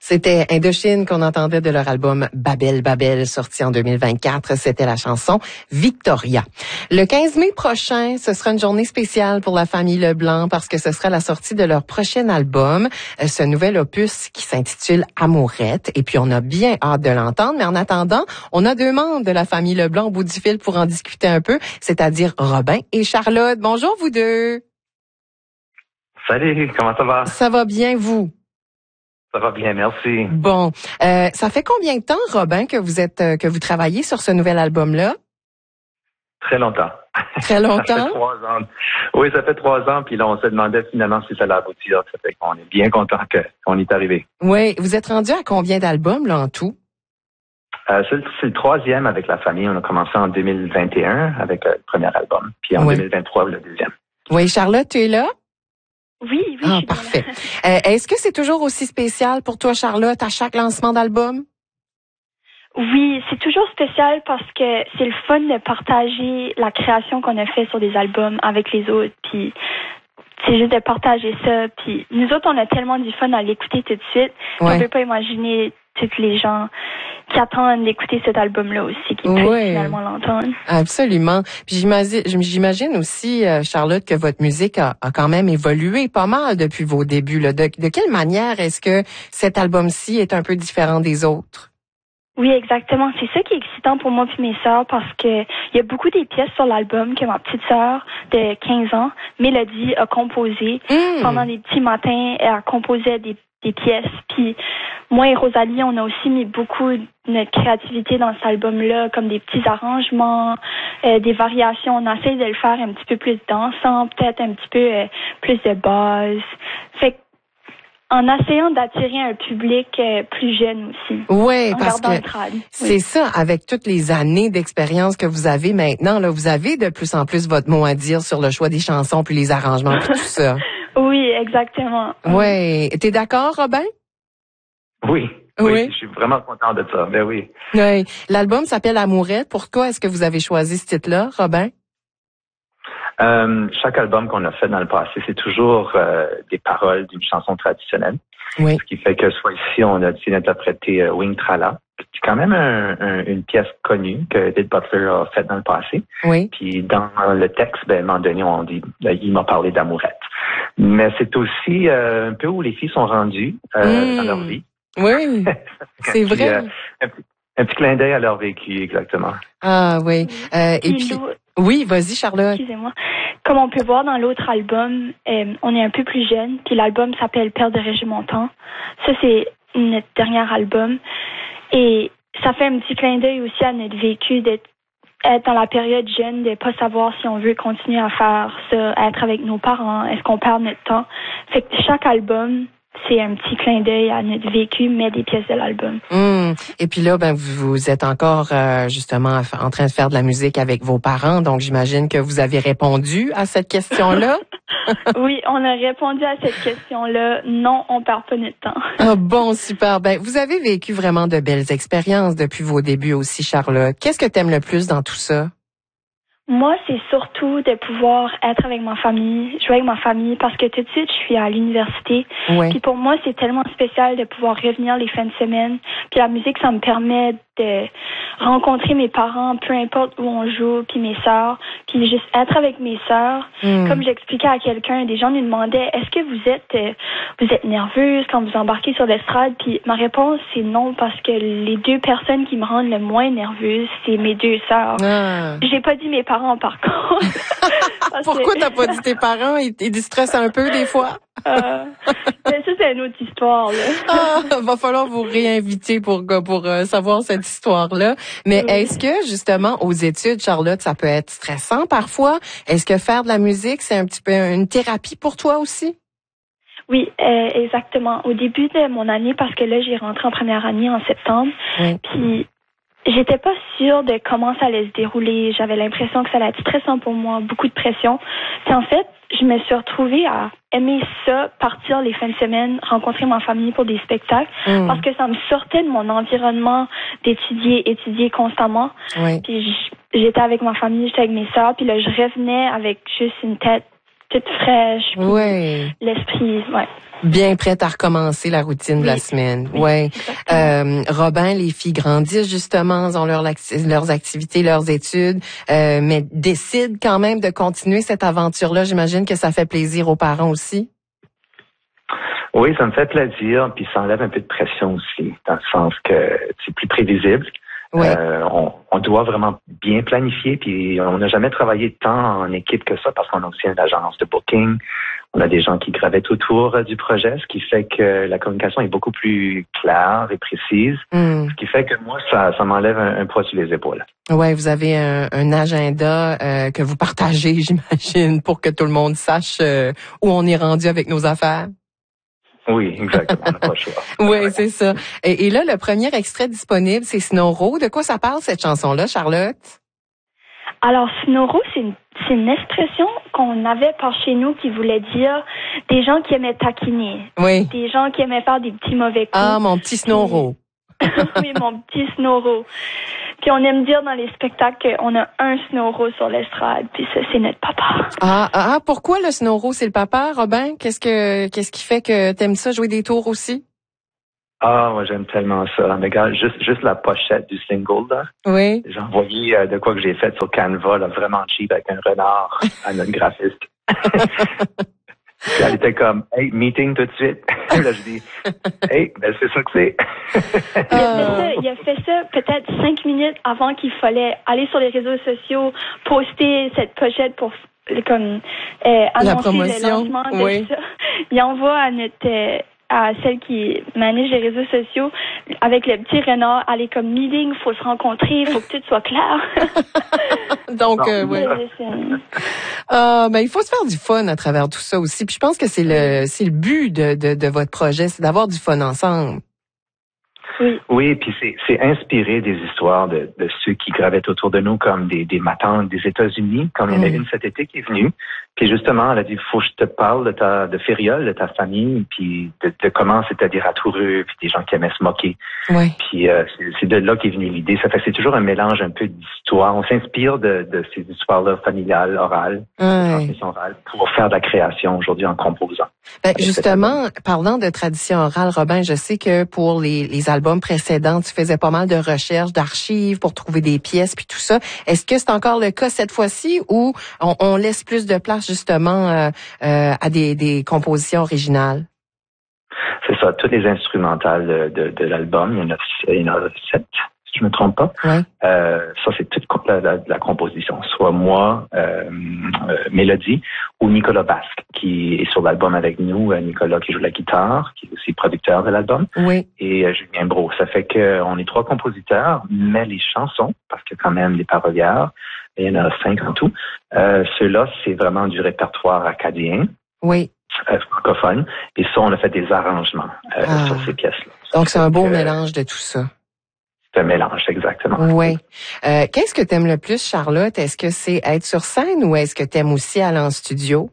C'était Indochine qu'on entendait de leur album Babel Babel, sorti en 2024. C'était la chanson Victoria. Le 15 mai prochain, ce sera une journée spéciale pour la famille Leblanc parce que ce sera la sortie de leur prochain album, ce nouvel opus qui s'intitule Amourette. Et puis, on a bien hâte de l'entendre. Mais en attendant, on a deux membres de la famille Leblanc au bout du fil pour en discuter un peu, c'est-à-dire Robin et Charlotte. Bonjour, vous deux. Salut, comment ça va? Ça va bien, vous? Ça va bien, merci. Bon, ça fait combien de temps, Robin, que vous travaillez sur ce nouvel album-là? Très longtemps. Très longtemps? Ça fait 3 ans. Oui, ça fait 3 ans, puis là, on se demandait finalement si ça allait aboutir. Ça fait qu'on est bien content qu'on y est arrivé. Oui, vous êtes rendu à combien d'albums, là, en tout? C'est le 3e avec la famille. On a commencé en 2021 avec le premier album, puis en 2023, le 2e. Oui, Charlotte, tu es là? Oui. Ah, parfait. Est-ce que c'est toujours aussi spécial pour toi, Charlotte, à chaque lancement d'album? Oui, c'est toujours spécial parce que c'est le fun de partager la création qu'on a fait sur des albums avec les autres, puis c'est juste de partager ça. Puis nous autres, on a tellement du fun à l'écouter tout de suite qu'on peut pas imaginer tous les gens qui attendent d'écouter cet album-là aussi, qui peuvent finalement l'entendre. Absolument. Puis j'imagine aussi, Charlotte, que votre musique a quand même évolué pas mal depuis vos débuts. Là. De quelle manière est-ce que cet album-ci est un peu différent des autres? Oui, exactement. C'est ça qui est excitant pour moi et mes sœurs parce que il y a beaucoup des pièces sur l'album que ma petite sœur de 15 ans, Mélodie, a composées. Pendant des petits matins, elle composait des pièces. Puis moi et Rosalie, on a aussi mis beaucoup de notre créativité dans cet album-là, comme des petits arrangements, des variations. On essaie de le faire un petit peu plus dansant, peut-être un petit peu plus de base. Fait que en essayant d'attirer un public plus jeune aussi. Oui, parce que c'est ça, avec toutes les années d'expérience que vous avez maintenant, là, vous avez de plus en plus votre mot à dire sur le choix des chansons puis les arrangements puis tout ça. Oui, exactement. Oui. T'es d'accord, Robin? Oui, je suis vraiment content de ça. Ben oui. Oui. L'album s'appelle Amourette. Pourquoi est-ce que vous avez choisi ce titre-là, Robin? Chaque album qu'on a fait dans le passé, c'est toujours des paroles d'une chanson traditionnelle. Oui. Ce qui fait que soit ici, on a décidé d'interpréter Wing Trala, qui est quand même une pièce connue que Edith Butler a faite dans le passé. Oui. Puis dans le texte, à un moment donné, on dit il m'a parlé d'amourette. Mais c'est aussi un peu où les filles sont rendues dans leur vie. Oui, c'est vrai. Un petit clin d'œil à leur vécu, exactement. Ah oui. Et puis, oui, vas-y, Charlotte. Excusez-moi. Comme on peut voir dans l'autre album, on est un peu plus jeune, puis l'album s'appelle Père de Régimentant. Ça, c'est notre dernier album. Et ça fait un petit clin d'œil aussi à notre vécu d'être dans la période jeune, de pas savoir si on veut continuer à faire ça, à être avec nos parents, est-ce qu'on perd notre temps. Fait que chaque album, c'est un petit clin d'œil à notre vécu, mais des pièces de l'album. Et puis là, vous êtes encore justement en train de faire de la musique avec vos parents, donc j'imagine que vous avez répondu à cette question-là. Oui, on a répondu à cette question-là. Non, on perd pas notre temps. Ah bon, super. Vous avez vécu vraiment de belles expériences depuis vos débuts aussi, Charlotte. Qu'est-ce que t'aimes le plus dans tout ça? Moi, c'est surtout de pouvoir être avec ma famille, jouer avec ma famille, parce que tout de suite, je suis à l'université. Puis pour moi, c'est tellement spécial de pouvoir revenir les fins de semaine. Puis la musique, ça me permet de rencontrer mes parents, peu importe où on joue, puis mes sœurs, puis juste être avec mes sœurs. Comme j'expliquais à quelqu'un, des gens nous demandaient, est-ce que vous êtes nerveuse quand vous embarquez sur l'estrade? Puis ma réponse, c'est non, parce que les deux personnes qui me rendent le moins nerveuse, c'est mes deux sœurs. J'ai pas dit mes parents, par contre. Pourquoi t'as pas dit tes parents? Ils stressent un peu des fois? Ça, c'est une autre histoire, là. Va falloir vous réinviter pour savoir cette histoire-là. Mais est-ce que, justement, aux études, Charlotte, ça peut être stressant parfois? Est-ce que faire de la musique, c'est un petit peu une thérapie pour toi aussi? Oui, exactement. Au début de mon année, parce que là, j'ai rentré en première année en septembre, puis j'étais pas sûre de comment ça allait se dérouler. J'avais l'impression que ça allait être stressant pour moi, beaucoup de pression. Puis en fait, je me suis retrouvée à aimer ça, partir les fins de semaine, rencontrer ma famille pour des spectacles, parce que ça me sortait de mon environnement étudier constamment. Puis j'étais avec ma famille, j'étais avec mes sœurs, puis là, je revenais avec juste une tête toute fraîche. Oui. L'esprit, ouais. Bien prête à recommencer la routine de la semaine. Oui. Robin, les filles grandissent justement, ont leurs activités, leurs études, mais décident quand même de continuer cette aventure-là. J'imagine que ça fait plaisir aux parents aussi. Oui, ça me fait plaisir, puis ça enlève un peu de pression aussi, dans le sens que c'est plus prévisible. Oui. On doit vraiment bien planifier, puis on n'a jamais travaillé tant en équipe que ça parce qu'on a aussi une agence de booking. On a des gens qui gravitent autour du projet, ce qui fait que la communication est beaucoup plus claire et précise, ce qui fait que moi, ça m'enlève un poids sur les épaules. Oui, vous avez un agenda que vous partagez, j'imagine, pour que tout le monde sache où on est rendu avec nos affaires. Oui, exactement. On n'a pas le choix. Oui, c'est ça. Et là, le premier extrait disponible, c'est Snowro. De quoi ça parle, cette chanson-là, Charlotte? Alors, Snowro, c'est une expression qu'on avait par chez nous qui voulait dire des gens qui aimaient taquiner. Oui. Des gens qui aimaient faire des petits mauvais coups. Ah, mon petit Snowro. Oui, mon petit Snowro. Puis on aime dire dans les spectacles qu'on a un Snowro sur l'estrade, puis ça, c'est notre papa. Ah, pourquoi le Snowro, c'est le papa, Robin? Qu'est-ce qui fait que t'aimes ça, jouer des tours aussi? Ah, moi, j'aime tellement ça. Regarde, juste la pochette du single, là. Oui. J'ai envoyé de quoi que j'ai fait sur Canva, là, vraiment cheap, avec un renard à notre graphiste. Puis elle était comme, hey, meeting tout de suite. Là, je dis, hey, ben, c'est ça que c'est. Il a fait ça peut-être 5 minutes avant qu'il fallait aller sur les réseaux sociaux, poster cette pochette pour, comme, annoncer le lancement de ça. Il envoie à celle qui manage les réseaux sociaux avec le petit renard, aller comme meeting, faut se rencontrer, il faut que tout soit clair. Donc, oui. Ben, il faut se faire du fun à travers tout ça aussi. Puis je pense que c'est le but de votre projet, c'est d'avoir du fun ensemble. Oui, puis c'est inspiré des histoires de ceux qui gravitent autour de nous, comme des matantes des États-Unis, comme il y en a une cet été qui est venue. Puis justement, elle a dit, faut que je te parle de Fériol, de ta famille, puis de comment c'est-à-dire à Toureux, puis des gens qui aimaient se moquer. Oui. Puis c'est de là qu'est venue l'idée. Ça fait que c'est toujours un mélange un peu d'histoires. On s'inspire de ces histoires-là familiales, orales, transmission orale, pour faire de la création aujourd'hui en composant. Ben, justement, parlant de tradition orale, Robin, je sais que pour les albums précédents, tu faisais pas mal de recherches, d'archives pour trouver des pièces puis tout ça. Est-ce que c'est encore le cas cette fois-ci ou on laisse plus de place justement à des compositions originales? C'est ça, toutes les instrumentales de l'album, il y en a 7, si je me trompe pas. Ouais. Ça, c'est toute la composition. Soit moi, Mélodie, ou Nicolas Basque, qui est sur l'album avec nous. Nicolas qui joue la guitare, qui est aussi producteur de l'album. Oui. Et Julien Brault. Ça fait qu'on est 3 compositeurs, mais les chansons, parce qu'il y a quand même des parolières, il y en a 5 en tout. Ceux-là, c'est vraiment du répertoire acadien. Oui. Francophone. Et ça, on a fait des arrangements sur ces pièces-là. Donc, c'est un beau mélange de tout ça. C'est un mélange, exactement. Oui. Qu'est-ce que t'aimes le plus, Charlotte? Est-ce que c'est être sur scène ou est-ce que t'aimes aussi aller en studio?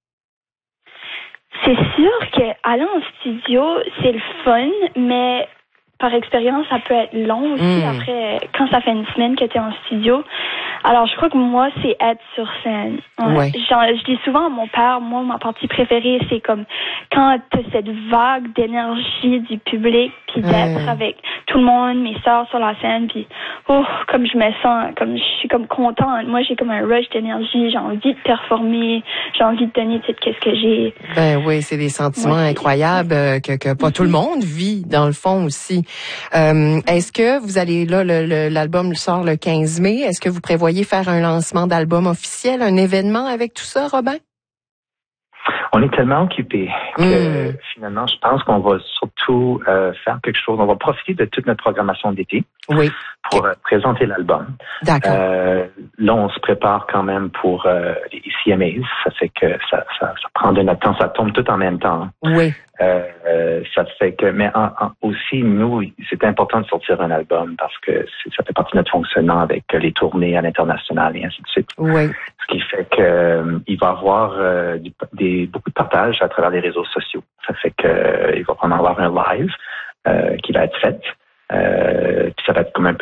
C'est sûr qu'aller en studio, c'est le fun, mais par expérience, ça peut être long aussi après, quand ça fait une semaine que tu es en studio. Alors, je crois que moi, c'est être sur scène. Ouais. Je dis souvent à mon père, moi, ma partie préférée, c'est comme quand tu as cette vague d'énergie du public, puis d'être avec tout le monde, mes sœurs sur la scène, puis comme je me sens, comme je suis comme contente. Moi, j'ai comme un rush d'énergie, j'ai envie de performer, j'ai envie de donner tout ce que j'ai. Ben oui, c'est des sentiments incroyables que pas tout le monde vit, dans le fond aussi. Est-ce que vous allez, là, l'album sort le 15 mai, est-ce que vous prévoyez faire un lancement d'album officiel, un événement avec tout ça, Robin? On est tellement occupés que finalement, je pense qu'on va surtout faire quelque chose. On va profiter de toute notre programmation d'été pour présenter l'album. D'accord. Là, on se prépare quand même pour les CMAs. Ça fait que ça prend de notre temps. Ça tombe tout en même temps. Oui. Ça fait que, mais aussi, nous, c'est important de sortir un album parce que ça fait partie de notre fonctionnement avec les tournées à l'international et ainsi de suite. Oui. Ce qui fait que il va y avoir beaucoup de partage à travers les réseaux sociaux. Ça fait que il va vraiment avoir un live qui va être fait. Puis ça va être comme un peu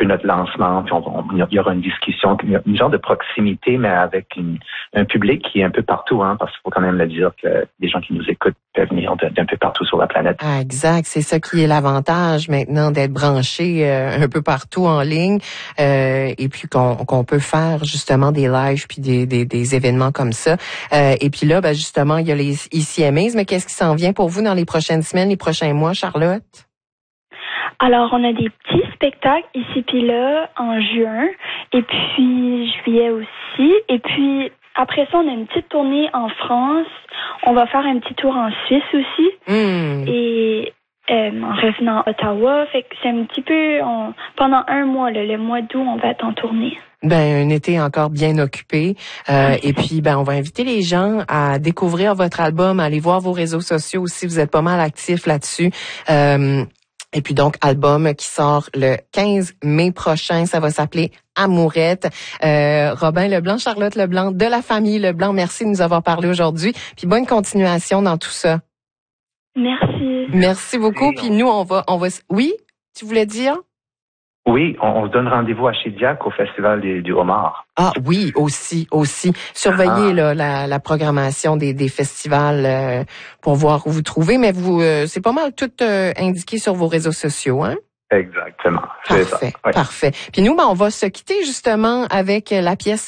peu notre lancement, puis il y aura une discussion, une genre de proximité, mais avec un public qui est un peu partout, hein, parce qu'il faut quand même le dire que les gens qui nous écoutent peuvent venir d'un peu partout sur la planète. Ah, exact, c'est ça qui est l'avantage maintenant d'être branché un peu partout en ligne, et puis qu'on peut faire justement des lives puis des événements comme ça. Et puis là, justement, il y a les ECMAs, mais qu'est-ce qui s'en vient pour vous dans les prochaines semaines, les prochains mois, Charlotte? Alors, on a des petits spectacles ici puis là en juin, et puis juillet aussi. Et puis, après ça, on a une petite tournée en France. On va faire un petit tour en Suisse aussi. Et en revenant à Ottawa. Fait que c'est un petit peu... pendant un mois, le mois d'août, on va être en tournée. Un été encore bien occupé. Et puis, on va inviter les gens à découvrir votre album, à aller voir vos réseaux sociaux aussi. Vous êtes pas mal actifs là-dessus. Et puis donc, album qui sort le 15 mai prochain. Ça va s'appeler Amourette. Robin Leblanc, Charlotte Leblanc, de la famille Leblanc, merci de nous avoir parlé aujourd'hui. Puis bonne continuation dans tout ça. Merci. Merci beaucoup. Puis nous, on va... Oui, tu voulais dire? Oui, on se donne rendez-vous à Chidiac au Festival du Homard. Ah oui, aussi. Surveillez la programmation des festivals pour voir où vous trouvez, mais vous c'est pas mal tout indiqué sur vos réseaux sociaux, hein? Exactement. C'est ça. Parfait. Puis nous, on va se quitter justement avec la pièce